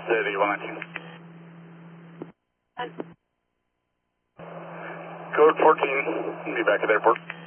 City 119. Code 14, be back at airport.